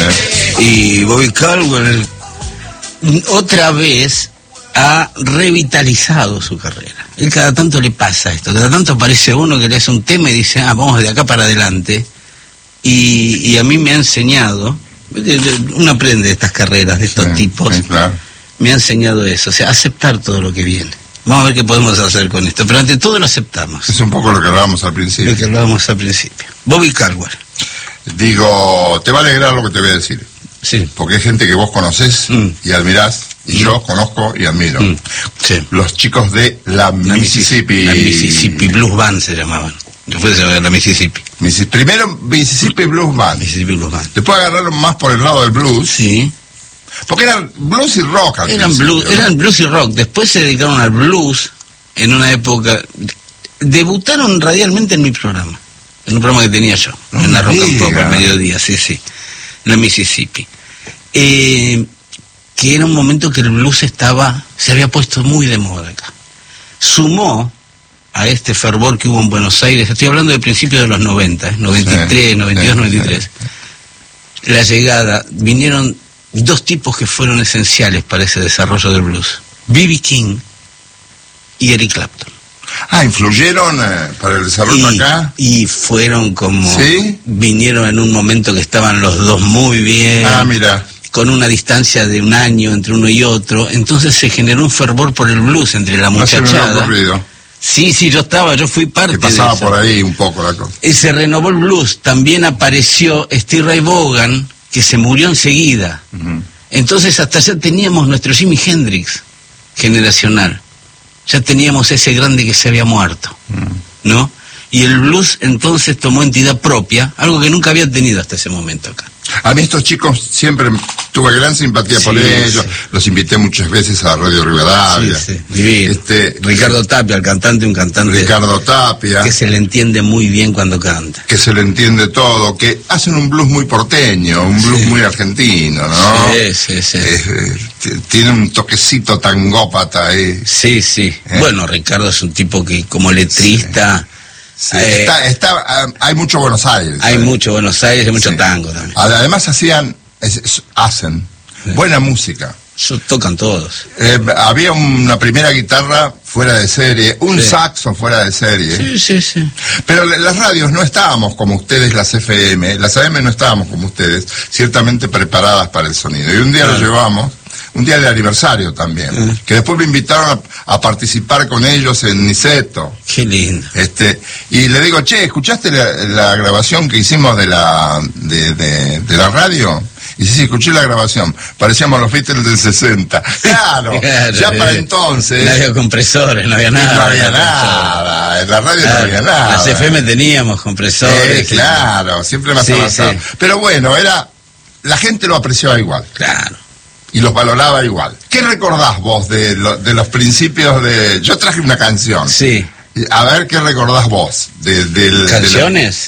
Y Bobby Caldwell otra vez ha revitalizado su carrera. Él cada tanto le pasa esto, cada tanto aparece uno que le hace un tema y dice, vamos de acá para adelante. Y a mí me ha enseñado, uno aprende de estas carreras, de estos tipos, claro. Me ha enseñado eso, o sea, aceptar todo lo que viene. Vamos a ver qué podemos hacer con esto, pero ante todo lo aceptamos. Es un poco lo que hablábamos al principio. Bobby Caldwell. Digo, te va a alegrar lo que te voy a decir. Sí. Porque hay gente que vos conocés y admirás, y yo conozco y admiro. Sí. Los chicos de la Mississippi. La Mississippi Blues Band se llamaban. Después se llamaba la Mississippi. Primero Mississippi Blues Band. Mississippi Blues Band. Después agarraron más por el lado del blues. Sí. Porque eran blues y rock. Eran blues y rock. Después se dedicaron al blues en una época. Debutaron radialmente en mi programa. En un programa que tenía yo. En la Rock and Pop al mediodía, sí. En la Mississippi. Que era un momento que el blues se había puesto muy de moda acá. Sumó a este fervor que hubo en Buenos Aires, estoy hablando del principio de los 90, 93, 92, 93. La llegada, vinieron dos tipos que fueron esenciales para ese desarrollo del blues. B.B. King y Eric Clapton. Influyeron para el desarrollo acá. Y fueron como... ¿Sí? Vinieron en un momento que estaban los dos muy bien. Mira. Con una distancia de un año entre uno y otro. Entonces se generó un fervor por el blues entre la muchachada. Sí, yo fui parte de eso. Pasaba por ahí un poco la cosa. Y se renovó el blues. También apareció Steve Ray Vaughan, que se murió enseguida. Entonces hasta ya teníamos nuestro Jimi Hendrix generacional. Ya teníamos ese grande que se había muerto, ¿no? Y el blues entonces tomó entidad propia, algo que nunca había tenido hasta ese momento acá. A mí estos chicos siempre tuve gran simpatía por ellos, los invité muchas veces a Radio Rivadavia. Divino. Ricardo Tapia, un cantante Ricardo Tapia, que se le entiende muy bien cuando canta. Que se le entiende todo, que hacen un blues muy porteño, un blues muy argentino, ¿no? Sí. Tiene un toquecito tangópata ahí. Sí. Bueno, Ricardo es un tipo que como letrista... Sí, hay mucho Buenos Aires. Hay mucho Buenos Aires y mucho tango también. Además hacen buena música. Tocan todos. Había una primera guitarra fuera de serie, un saxo fuera de serie. Sí. Pero las radios no estábamos como ustedes, las FM. Las AM no estábamos como ustedes, ciertamente preparadas para el sonido. Y un día lo llevamos. Un día de aniversario también, que después me invitaron a participar con ellos en Niceto. Qué lindo. Y le digo, ¿escuchaste la grabación que hicimos de la radio? Y sí, escuché la grabación. Parecíamos los Beatles del 60. Claro, ya para entonces... No había compresores, no había nada. No había nada, en la radio no había nada. Las FM teníamos compresores. Claro, siempre más avanzado. Pero bueno, la gente lo apreciaba igual. Claro. Y los valoraba igual. ¿Qué recordás vos de los principios de...? Yo traje una canción. Sí. A ver, ¿qué recordás vos? ¿Canciones?